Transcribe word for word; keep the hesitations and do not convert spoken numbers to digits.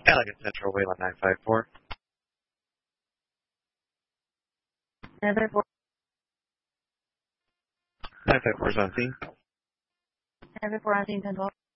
Allegan Central, Wayland nine five four. nine five four. nine five four is on scene. nine five four on scene, ten twelve.